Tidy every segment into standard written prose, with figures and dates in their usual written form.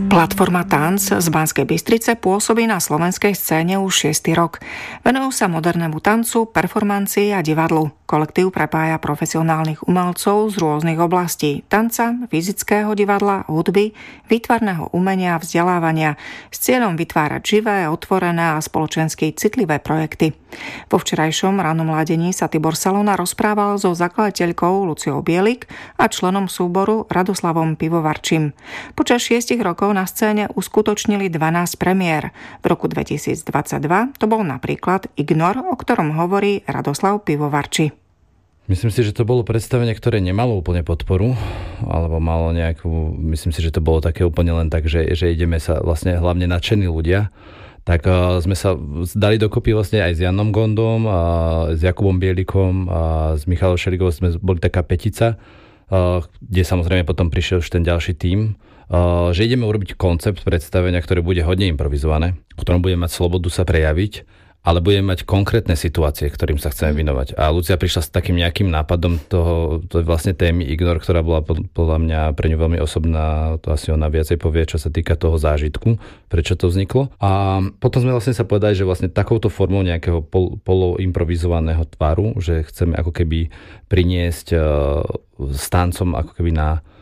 Platforma Tanc z Banskej Bystrice pôsobí na slovenskej scéne už 6. rok. Venujú sa modernému tancu, performancii a divadlu. Kolektív prepája profesionálnych umelcov z rôznych oblastí: tanca, fyzického divadla, hudby, výtvarného umenia a vzdelávania s cieľom vytvárať živé, otvorené a spoločensky citlivé projekty. Vo včerajšom rannom ladení sa Tibor Salona rozprával so zakladateľkou Luciou Bielik a členom súboru Radoslavom Pivovarčím. Počas 6 rokov na scéne uskutočnili 12 premiér. V roku 2022 to bol napríklad Ignor, o ktorom hovorí Radoslav Pivovarči. Myslím si, že to bolo predstavenie, ktoré nemalo úplne podporu, alebo malo nejakú, myslím si, že to bolo také úplne len tak, že ideme sa vlastne hlavne nadšení ľudia. Tak sme sa dali dokopy vlastne aj s Janom Gondom, a s Jakubom Bielikom a s Michalom Šeligovou sme boli taká petica, kde samozrejme potom prišiel už ten ďalší tím, že ideme urobiť koncept predstavenia, ktoré bude hodne improvizované, v ktorom budeme mať slobodu sa prejaviť, ale budeme mať konkrétne situácie, ktorým sa chceme venovať. A Lucia prišla s takým nejakým nápadom toho vlastne témy Ignor, ktorá bola podľa mňa pre ňu veľmi osobná, to asi ona viacej povie, čo sa týka toho zážitku, prečo to vzniklo. A potom sme vlastne sa povedali, že vlastne takouto formou nejakého poloimprovizovaného tvaru, že chceme ako keby priniesť s tancom ako keby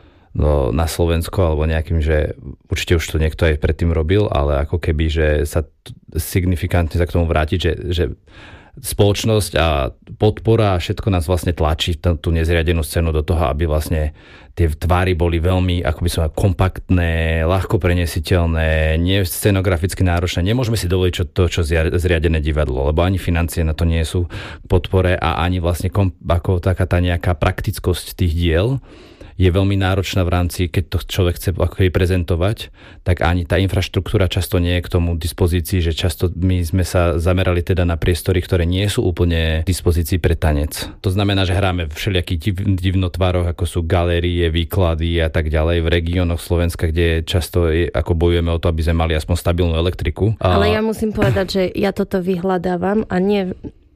na Slovensko, alebo nejakým, že určite už to niekto aj predtým robil, ale ako keby, že sa signifikantne sa k tomu vrátiť, že spoločnosť a podpora a všetko nás vlastne tlačí tú nezriadenú scénu do toho, aby vlastne tie tvary boli veľmi, ako by som kompaktné, ľahko prenesiteľné, nie scenograficky náročné. Nemôžeme si dovoliť čo zriadené divadlo, lebo ani financie na to nie sú k podpore a ani vlastne ako taká tá nejaká praktickosť tých diel je veľmi náročná v rámci, keď to človek chce ako jej prezentovať, tak ani tá infraštruktúra často nie je k tomu dispozícii, že často my sme sa zamerali teda na priestory, ktoré nie sú úplne k dispozícii pre tanec. To znamená, že hráme v všelijakých divnotvároch, ako sú galérie, výklady a tak ďalej v regiónoch Slovenska, kde často ako bojujeme o to, aby sme mali aspoň stabilnú elektriku. Ale ja musím povedať, že ja toto vyhľadávam a nie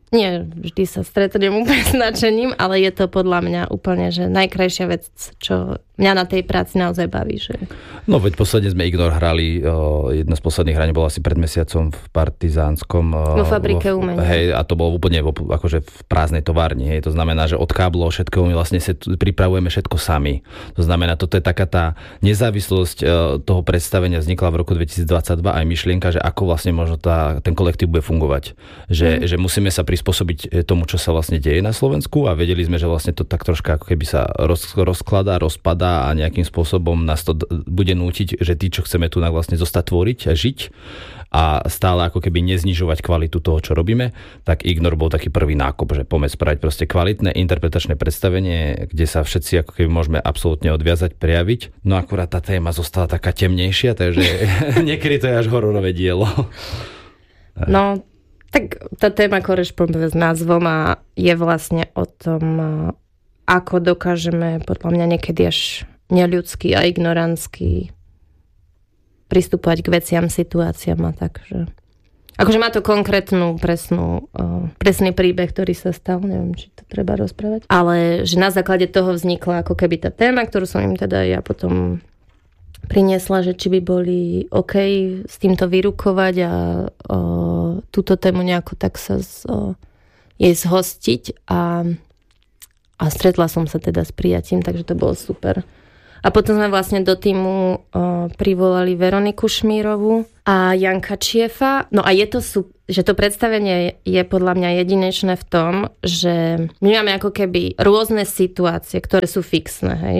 vždy sa stretnem úplne s nadšením, ale je to podľa mňa úplne, že najkrajšia vec, čo mňa na tej práci naozaj baví. Že... No veď posledne sme Ignor hrali, jedna z posledných hraní bola asi pred mesiacom v Partizánskom. Vo fabrike umenia. Hej, a to bolo úplne akože v prázdnej továrni. Hej. To znamená, že od káblov všetko my vlastne pripravujeme všetko sami. To znamená, toto je taká tá nezávislosť toho predstavenia vznikla v roku 2022 aj myšlienka, že ako vlastne možno ten kolektív bude fungovať. Že musíme sa prispôsobiť tomu, čo sa vlastne deje na Slovensku a vedeli sme, že vlastne to tak troška ako keby sa rozkladá, rozpadá a nejakým spôsobom nás to bude nútiť, že tí, čo chceme tu vlastne zostať tvoriť a žiť a stále ako keby neznižovať kvalitu toho, čo robíme, tak Ignor bol taký prvý nákop, že poďme spraviť proste kvalitné interpretačné predstavenie, kde sa všetci ako keby môžeme absolútne odviazať, prejaviť. No akurát tá téma zostala taká temnejšia, takže niekedy to je až hororové dielo. No, tak tá téma korešponduje s názvom a je vlastne o tom, ako dokážeme podľa mňa niekedy až neľudský a ignorantský pristupovať k veciam, situáciám a tak, že... Akože má to konkrétnu, presný príbeh, ktorý sa stal, neviem, či to treba rozprávať, ale že na základe toho vznikla ako keby tá téma, ktorú som im teda ja potom priniesla, že či by boli OK s týmto vyrukovať a túto tému nejako tak sa jej zhostiť a stretla som sa teda s prijatím, takže to bolo super. A potom sme vlastne do týmu privolali Veroniku Šmírovú a Janka Čiefa. No a že to predstavenie je podľa mňa jedinečné v tom, že my máme ako keby rôzne situácie, ktoré sú fixné, hej,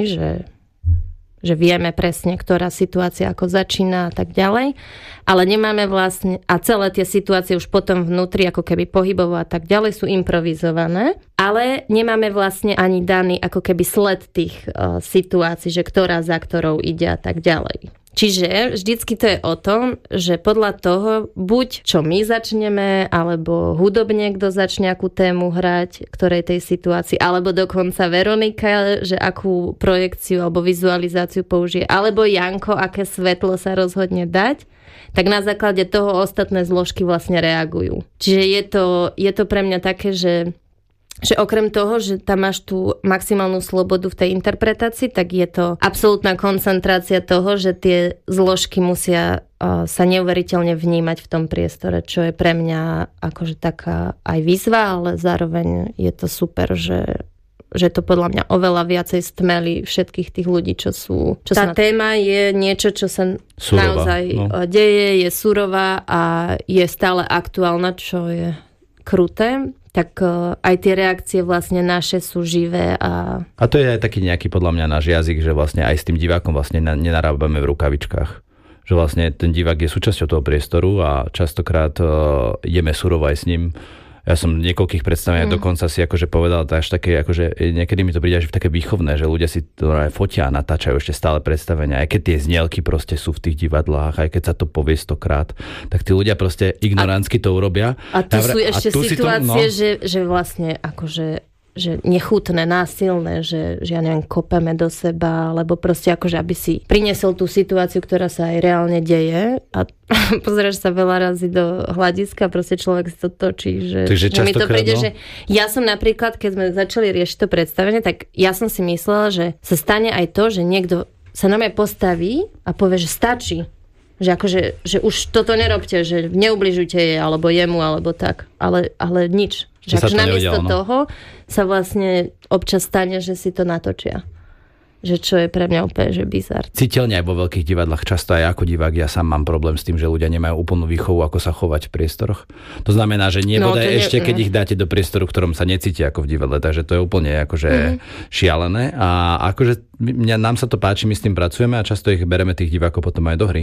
že vieme presne, ktorá situácia ako začína a tak ďalej, ale nemáme vlastne, a celé tie situácie už potom vnútri ako keby pohybovo a tak ďalej sú improvizované, ale nemáme vlastne ani daný ako keby sled tých situácií, že ktorá za ktorou ide a tak ďalej. Čiže vždycky to je o tom, že podľa toho, buď čo my začneme, alebo hudobne kto začne akú tému hrať, ktorej tej situácii, alebo dokonca Veronika, že akú projekciu alebo vizualizáciu použije, alebo Janko, aké svetlo sa rozhodne dať, tak na základe toho ostatné zložky vlastne reagujú. Čiže je to pre mňa také, že že okrem toho, že tam máš tú maximálnu slobodu v tej interpretácii, tak je to absolútna koncentrácia toho, že tie zložky musia sa neuveriteľne vnímať v tom priestore, čo je pre mňa akože taká aj výzva, ale zároveň je to super, že to podľa mňa oveľa viacej stmelí všetkých tých ľudí, čo sú... Tá téma je niečo, čo sa surová, naozaj deje, je surová a je stále aktuálna, čo je kruté. Tak aj tie reakcie vlastne naše sú živé. A to je aj taký nejaký podľa mňa náš jazyk, že vlastne aj s tým divákom vlastne nenarábame v rukavičkách. Že vlastne ten divák je súčasťou toho priestoru a častokrát ideme surovo aj s ním. Ja som niekoľkých predstaveniach dokonca si akože povedal, až také, akože niekedy mi to príde až také výchovné, že ľudia si to fotia a natáčajú ešte stále predstavenia, aj keď tie znielky proste sú v tých divadlách, aj keď sa to povie 100-krát, tak tí ľudia proste ignorantsky to urobia. A tu sú ešte situácie, že vlastne akože že nechutné, násilné, že ja neviem, kopeme do seba, alebo proste akože, aby si priniesol tú situáciu, ktorá sa aj reálne deje a pozrieš sa veľa razy do hľadiska, proste človek si to točí, že mi to príde, že ja som napríklad, keď sme začali riešiť to predstavenie, tak ja som si myslela, že sa stane aj to, že niekto sa na mňa postaví a povie, že stačí. Že akože, že už toto nerobte, že neubližujte jej, alebo jemu, alebo tak. Ale nič. Že akože namiesto toho sa vlastne občas stane, že si to natočia. Že čo je pre mňa úplne, že bizár. Citeľne aj vo veľkých divadlách, často aj ako divák, ja sám mám problém s tým, že ľudia nemajú úplnú výchovu, ako sa chovať v priestoroch. To znamená, že nebodaj ešte, keď ich dáte do priestoru, v ktorom sa necítia ako v divadle, takže to je úplne akože šialené. A akože nám sa to páči, my s tým pracujeme a často ich bereme tých divákov potom aj do hry,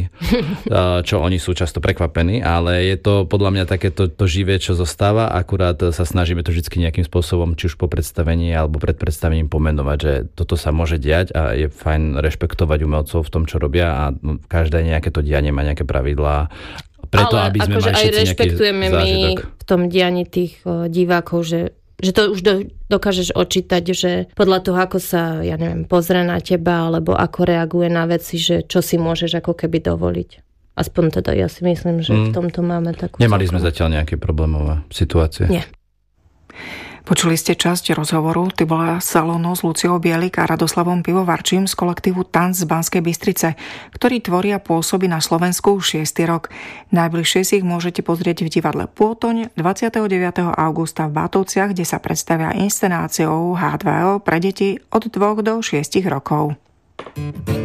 čo oni sú často prekvapení, ale je to podľa mňa takéto to živé, čo zostáva, akurát sa snažíme to vždy nejakým spôsobom, či už po predstavení alebo pred predstavením pomenovať, že toto sa môže diať a je fajn rešpektovať umelcov v tom, čo robia a každé nejaké to dianie má nejaké pravidlá. Preto, ale aby sme akože mali aj rešpektujeme my v tom dianí tých divákov, že to už dokážeš odčítať, že podľa toho, ako sa, ja neviem, pozrie na teba, alebo ako reaguje na veci, že čo si môžeš ako keby dovoliť. Aspoň teda ja si myslím, že v tomto máme takú... Nemali sme zatiaľ nejaké problémové situácie. Nie. Počuli ste časť rozhovoru Tibola Salónu s Luciou Bielik a Radoslavom Pivovarčím z kolektívu Tanc z Banskej Bystrice, ktorí tvoria pôsoby na Slovensku 6. rok. Najbližšie si ich môžete pozrieť v divadle Pôtoň 29. augusta v Bátovciach, kde sa predstavia inscenáciou H2O pre deti od 2 do 6 rokov.